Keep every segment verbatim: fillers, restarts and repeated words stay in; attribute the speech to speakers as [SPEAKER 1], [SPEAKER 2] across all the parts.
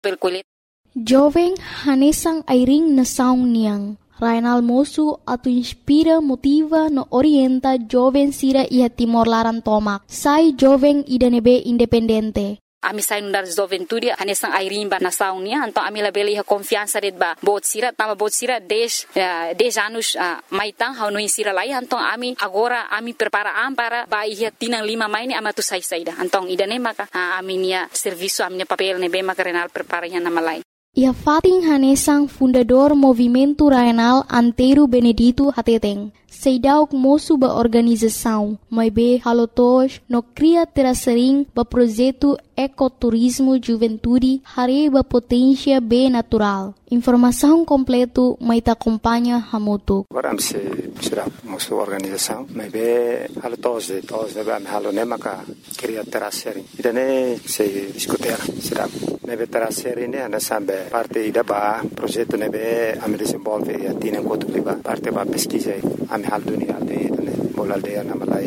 [SPEAKER 1] Pelkulit.
[SPEAKER 2] Jovem hanesang airing na saung niang. Rainal mosu atu inspira, motiva, no orienta jovem sira iha Timor Laran tomak. Sai jovem idanebe independente.
[SPEAKER 1] Ami sai nundar juventude hanesang airing ba nasaung nia, então ami labeli iha confiança red ba bot sira, tama bot sira dez dez anos uh, maitang hau no insira lai, então ami agora ami prepara am para ba iha tinang lima maini ama tu sai saida. Então idane maka uh, ami nia serviço ami nia papel nebe maka renal prepara iha nama lai.
[SPEAKER 2] Ia Fatin hanesang fundador Movimento Rainal Antero Benedito Hateteng. Seidauk moço ba organização, mas be halotos no cria terasering ba projeto ecoturismo juventude hare ba potência be natural. Informação completo mai ta acompanha hamoto.
[SPEAKER 3] Agora se será moço organização, mas be halotos de todos de ba halo ne maka cria terasering. Idane se escutar será nebe terasering ne ana sambe parte ida ba projeto nebe am desenvolve e atina enquanto liba parte ba pesquisa am hal dunia aldeia ne bol aldeia na malai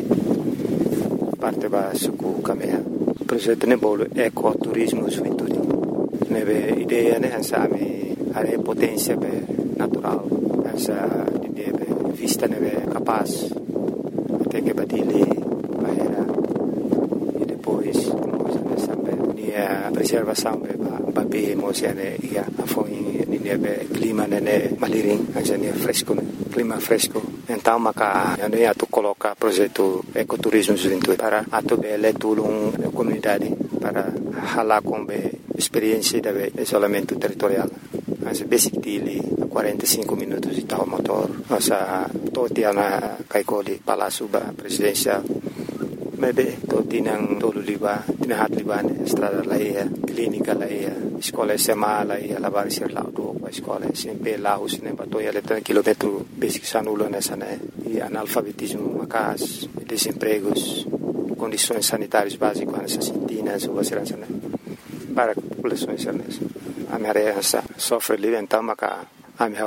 [SPEAKER 3] parte ba suku kamea projeto ne bol ecoturismo juventude nebe ideia ne ansami are potência be natural essa ideia be vista nebe capaz até que badile bahera e depois nessa be a preservação be ba be mosiane ia afoi ne be clima ne maliring ajane fresco clima fresco. Então, maka ano ia tu coloca projeto ecoturismo juventude para atu bele tulung comunidade para hala com be experiência de isolamento territorial. As basic dili quarenta e cinco minutos de tal motor. Nossa totiana kaikoli palácio ba presidencial. Mebe totinang tolu liba tinahat liban estrada laia clínica laia escola sema laia lavar ser lá do escola sempre lá os nem bato ia letra quilômetro basic sanulo nessa né e analfabetismo macas desempregos condições sanitárias básicas nessas sintinas ou assim né para populações nessa a minha área sofre livre então maca a minha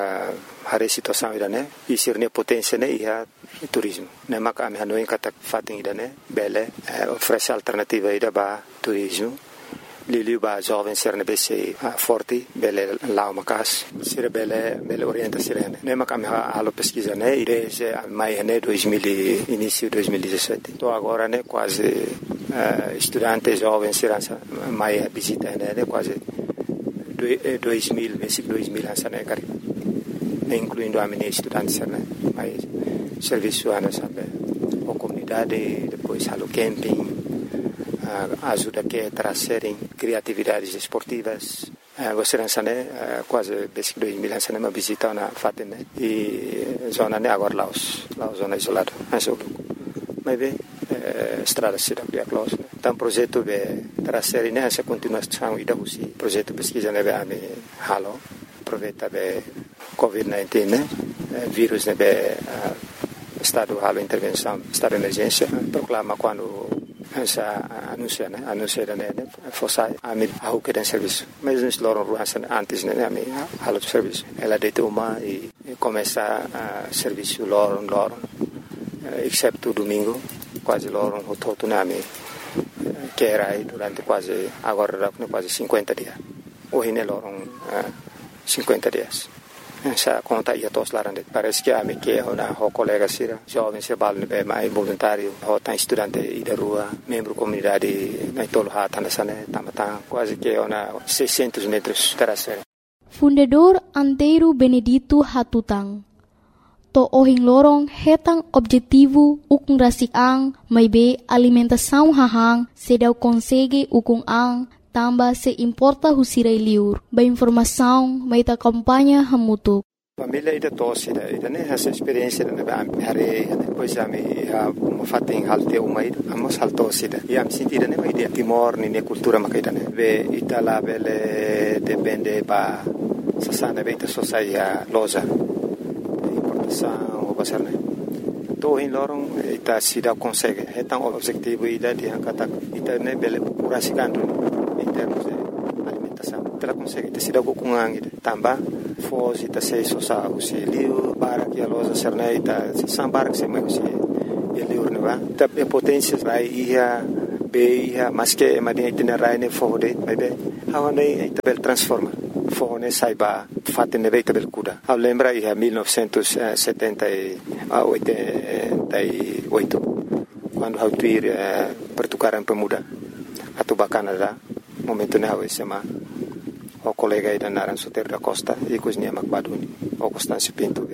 [SPEAKER 3] a situação ida né e ser ne potência né ia turismo ne maka ami hanoi kata fating ida ne bele oferece alternativa ida ba turismo lili ba jovem ser ne bese forte bele lao makas sire bele bele orienta sirene ne maka ami halo pesquisa ne ide se mai ne dois mil início dois mil e dezessete to agora ne quase uh, estudante jovem sirança mai visita ne quase dois mil mesmo dois mil ansa ne cari incluindo a minha estudante né mais serviço ana sabe a comunidade depois halo camping uh, ajuda que trazerem criatividades esportivas uh, você né uh, quase desde dois mil ansa uma visita na fatem né e zona né agora lá os lá zona isolada acho mas bem uh, estrada cidade de close né então projeto de trazerem né essa continuação e da usi projeto pesquisa né be halo aproveita be covid dezenove né vírus né be uh, estado halo intervenção estado de emergência proclama quando essa anuncia né anuncia né fossai a mim a que tem serviço mas nos loram ruas antes né a mim halo de serviço ela deita uma e, e começa a uh, serviço loram loram uh, exceto domingo quase loram o todo né a mim que era aí durante quase agora quase cinquenta dias hoje né loram uh, cinquenta dias essa conta ia tos larande parece que a me que ona o colega sira jovem se balne be mai voluntário o tan estudante ida rua membro comunidade na tolo hata nasane tamata quase que ona seiscentos metros terasere.
[SPEAKER 2] Fundador Antero Benedito Hatutang to ohing lorong hetang objetivo ukung rasik-ang may be alimentação hahang sedaw konsege ukung ang tamba se importa husiray liur. Ba informação may ta kampanya hamutuk.
[SPEAKER 3] Família ida tosse ida ida ne essa experiência ne ba hare depois ami ha mo fating halte umai amos haltosse ida e am sentida ne ida Timor ni ne cultura makaida ne ve itala bele depende ba sasana beta sociedade loja importação o basar ne to in lorong ita sida consegue hetang objetivo ida dia kata ita ne bele kurasikan em termos de alimentação. Ela consegue ter sido com ang tamba, foz ita sei sosa usi liu para que a loja serna ita sambar que se mai usi liu neva. Ta potência vai ia be ia mas que madinha itinerário ne fode, vai be hawane itabel transforma. Fone saiba fatin nebe itabel kuda. Hau lembra ia mil novecentos e setenta e oito. Quando hau tuir uh, pertukaran pemuda atau Canada, momento ne hau sema o colega ida naran Soter da Costa e cosnia Macbaduni, o Constâncio Pinto,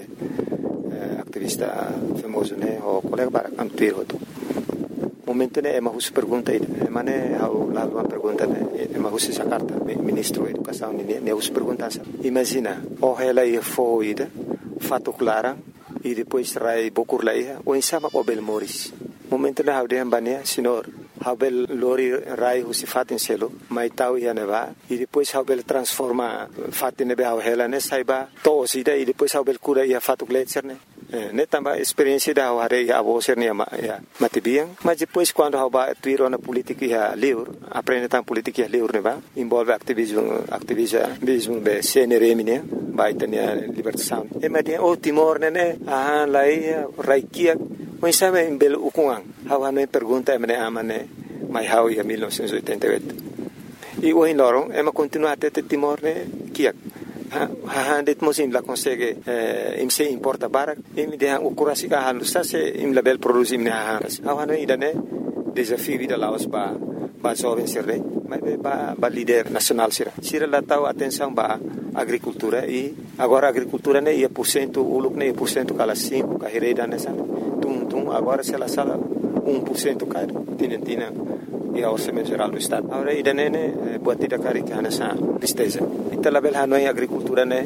[SPEAKER 3] uh, activista famoso ne o colega para antuir hotu. Momento ne ema husu pergunta ida, ema ne hau lalu uma pergunta ne ema husu Jakarta, ministro da educação ne ne husu pergunta sa. Imagina, o ela ia fo ida, fato clara e depois rai bokur la ia, o insama o bel moris. Momento na haude ambania senhor haubel lori rai husi fatin selo mai tau ia neva e depois haubel transforma fatin nebe hau hela ne saiba to sida e depois haubel cura ia fatu gletser ne ne tamba experiência da hau hare ia abo ser ne ya matibiang mas depois quando hau ba tuiro na política ia liur aprende tam política ia liur neva envolve ativismo ativismo be C N R M ne ba itania libertação e madia o Timor ne ah lai raikia. Mas sabe em belo ukuang, hau hanu pergunta emane amane mai hau ia mil novecentos e oitenta e oito. E o lorong ema continua até Timor ne kiak. Ha ha det mosim la consegue eh, im se importa barak, im de han ukurasi ka hanu sa se im label produzim ne ha. Hau hanu idane desafio vida laos ba ba jovem sirre, mas ba ba líder nacional sira. Sira la tau atenção ba agricultura e agora a agricultura ne ia por cento uluk ne por cento kala cinco ka hereda nessa. Tum, agora se ela sala um por cento cai, tinha tinha e a orçamento geral do Estado. Agora ida nene buatida cari que nessa tristeza. Então lá bela não é agricultura né,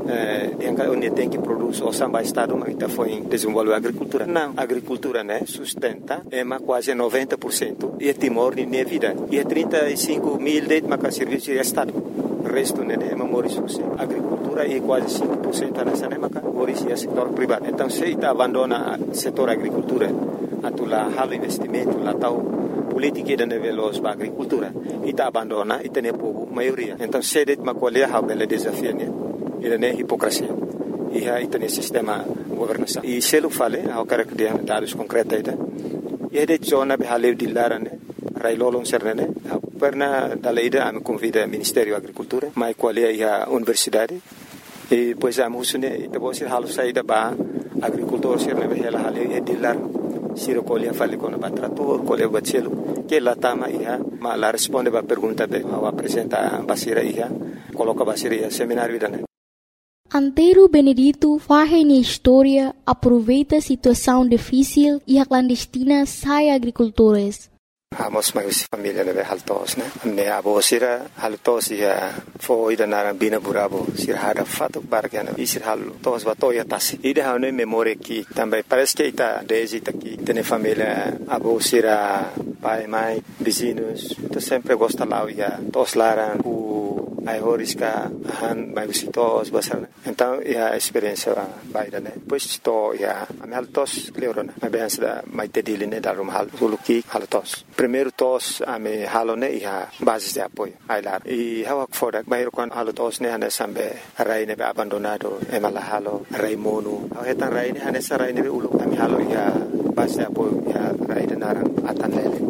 [SPEAKER 3] em que onde tem que produzir o samba Estado, mas ita foi desenvolver a agricultura. Não, a agricultura né sustenta é mais quase noventa por cento e é Timor nem é vida. E é trinta e cinco mil de maca serviço de Estado. O resto né é memória a agricultura é quase cinco por cento nessa né maca origem é setor privado. Então se ita abandona o setor agricultura, atula halo investimento lá tal política da nível da agricultura, ita abandona ita ne povo maioria. Então se det macolia ha bela desafio né, ida ne hipocrisia. E ha ita ne sistema governação. E se lo fale, ha cara que dia dados concretos ida. E de zona be haleu dilara né, rai lolong serne perna dalla ida am convida Ministério da Agricultura, mai qualia ia universidade. E pois a musune ita bosir halu saída ba agricultor serne be hela haleu e dilar siro colia fale con ba trator, colia ba celo, que la tama ia ma la responde ba pergunta be ao apresenta basira ia, coloca basira ia seminário ida né.
[SPEAKER 2] Antero Benedito faz na história, aproveita a situação difícil e a clandestina sai agricultores.
[SPEAKER 3] Amos mais família né haltos né ne abo sira haltos ia foi da naran bina burabo sira hada fato bargana e sira hal tos batoya tasi ida hane memória que também parece que está desde aqui tem família abo sira pai mãe vizinhos to sempre gosta lá ia tos laran o ai horiska han mai visitos basar então ia experiência baida né pois to ia am haltos leorona mas bem da mai tedile né da rum hal suluki haltos primeiro tos ame halone ia base de apoio ai lá e hawak fodak bairo kon haltos ne hane sambe rai ne abandonado e mala halo rai monu au hetan rai ne hane sarai ne ulu ame halo ia base de apoio ia rai de naran atan lele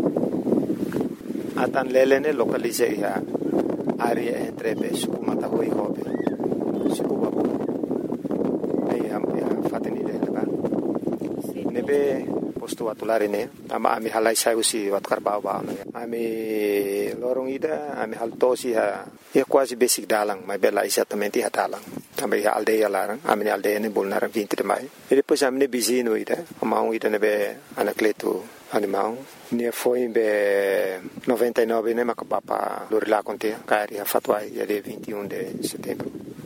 [SPEAKER 3] atan lele ne localize ia área entre Suku Matahui e Hobe, Suku Babu. Aí a fatini dele lá. Nebe posto atulare ne, ama ami halai saiu si watkar bau bau ne. Ami lorong ida, ami haltosi ha, é quase basic dalang, mas bela exatamente ha dalang. Também a aldeia lá, ami ne aldeia ne bolnaram vinte de maio. E depois ami ne bizino ida, amau ida nebe anacleto animal. Ne foi em noventa e nove né macapapa Lorila contea cari a fatwa ia de vinte e um de setembro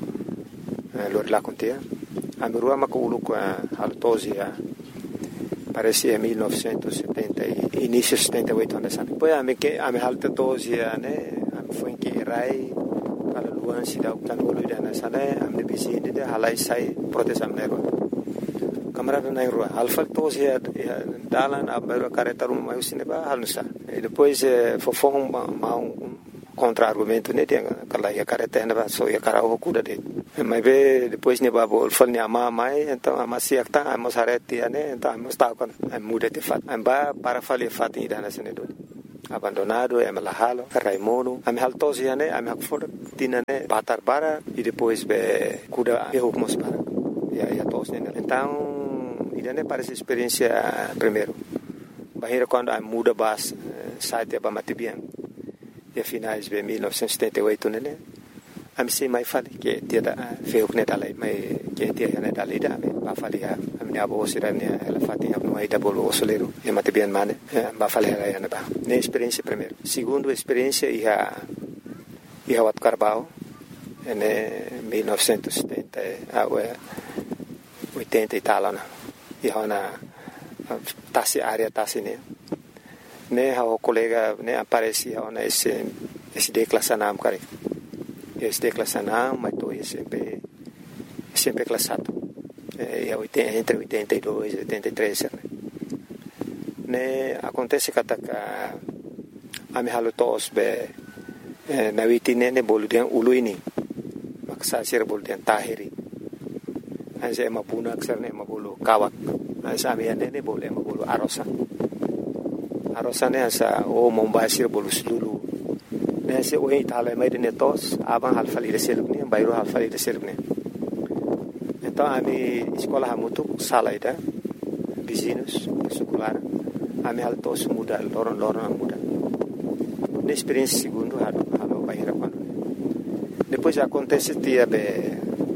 [SPEAKER 3] Lorila contea a merua maculu com a haltosia parece em mil novecentos e setenta início de setenta e oito anos depois a me que a me haltosia né foi em que rai para luan se dá o canolo de nessa né a me vizinho de halai sai proteção nero camarada na rua alfa tos ia dalan abel careta rum mai usine ba halusa e depois fofong um contra argumento ne tem aquela ia careta na so ia cara o cuda de mas ve depois ne babo fal ne ama mai então ama se acta amos arete ne então amos tá com muda de fat amba para falir fat ida na sene do abandonado, é malahalo, Raimundo, a minha haltosi ane, a minha fora tina ne batar bara e depois be kuda erro mos para. E a tos ne. Então, idane parece experiência primeiro. Bahira quando a muda bas site ba matibian. E a finais be mil novecentos e setenta e oito ne. A mi se mai fali que tia da feu ne dalai mai que tia ne dalai da me ba fali a minha avó sira ne ela fatinha no aí da bolo soleiro e matibian mane ba fali ela ne ba. Ne experiência primeiro. Segundo experiência e a e a Wat Carbau em mil novecentos e setenta a oitenta e tal na e na tasi área tasi ne ne o colega ne aparecia na esse esse declassanam cara esse declassanam mas tô sempre sempre classado e entre oitenta e dois e oitenta e três né ne acontece que a a me halotos be na witine ne boludian uluini maksa sir boludian tahiri anse mapuna aksarne mabulu kawak anse amiane ne bole mabulu arosa arosa ne asa o mombasir bolu sulu ne se o itala mai ne tos aban halfali de selukne bayro halfali de selukne então ami escola hamutu salaida vizinhos secular ami haltos muda loron loron muda na experiência segundo halo halo bahira quando depois acontece dia be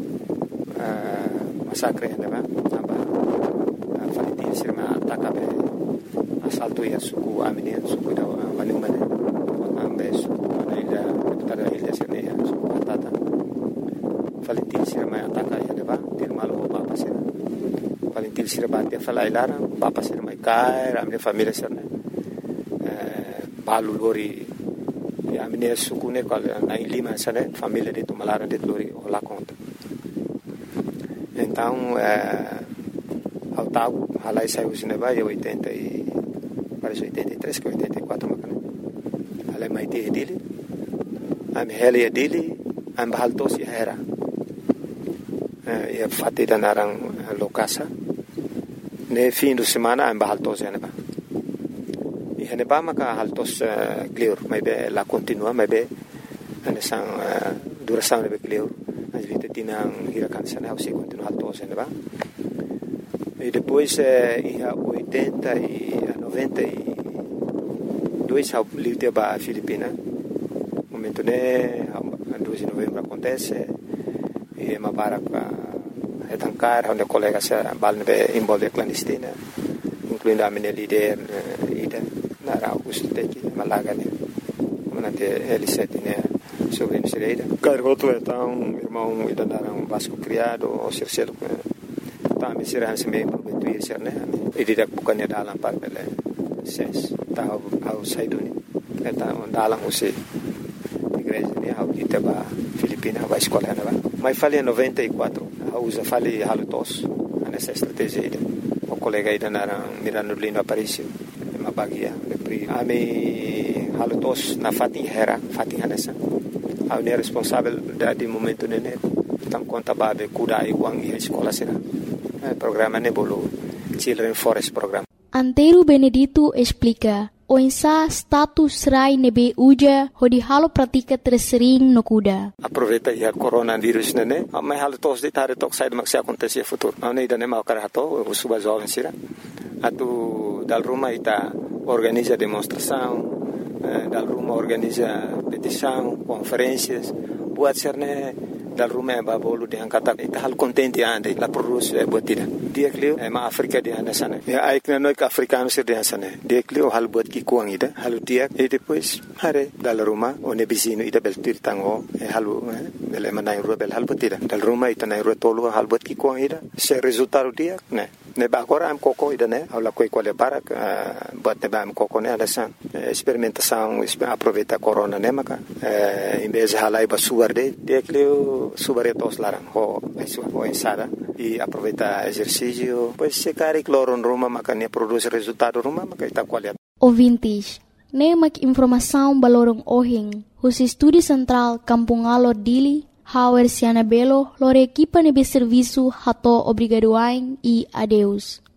[SPEAKER 3] uh, massacre né ba aba falitin sirma ataka be assalto ya suku amine suku da wani mane ambe suku na ila tada ila sirne ya suku atata falitin sirma ataka ya ba tirmalo papa sir falitin sirma te falai lara papa sir mai kai ramne família sirne balu lori a minha sucune qual na Lima sane família de Tumalara de Lori o lá conta então é ao tal halai saiu cinema em oitenta e parece oitenta e três que oitenta e quatro macana halai mai te dele am heli dele am baltos e era e fatida narang lokasa ne fim de semana am baltos e neba hene ba maka haltos clear mai be la continua mai be ane sang duração be clear as vite tinang hirakan sana o se continua haltos hene ba e depois e a oitenta e a noventa e dois ao livre ba Filipina momento ne dois de novembro acontece e ma para é tancar onde colega se balne be envolve clandestina incluindo a minha líder ida nara Augusto teki malaga ne manante L sete né sobre Misereira cargoto então irmão ida nara um vasco criado o Circelo tá me será se me prometuir ser né e didak bukannya dalam par bele ses tá ao saiduni então dalam use igreja né ao ita ba Filipina ba escola né ba mas falei noventa e quatro a usa falei halutos nessa estratégia ida o colega ida nara Mirano Lindo Aparício bagia lepri ami halutos na fatin hera fatin hanesa au ne responsável da de momento nene tam conta babe kuda e wang e escola sera programa ne bolo Children Forest program.
[SPEAKER 2] Antero Benedito explica o insa status rai nebe uja hodi halo pratika tersering no kuda.
[SPEAKER 3] Aproveita ya coronavírus nene amma halutos de tare tok sai maksi acontecer futuro ane ida ne mau karato o suba jovem sera atu dal Roma ita organiza demonstração dal Roma organiza petição conferências buat serne dal Roma é babolo de angkata ita hal contente ande la produz é botida dia clio é ma África de anda sana é ai que não é africano ser de sana dia clio hal bot ki kuang ida hal dia e depois hare dal Roma one bizino ida beltir tango é halu bele manai ro bel hal botida dal Roma ita nai ro tolo hal bot ki kuang ida se resultado dia né ne ba agora am coco ida né ao la coi quale barak bot ne ba am coco né adasan experimentação aproveita corona né maca em vez de halai ba suarde dia clio subaretos larang ho ho ensada e aproveita exercício pois se cari cloron Roma maca ne produz resultado Roma maca ita qualidade
[SPEAKER 2] ouvintes ne mak informação balorong ohing hus estúdio central Kampung Alor Dili Hauer Siana Belo lore equipa nebe serviço hato obrigado e adeus.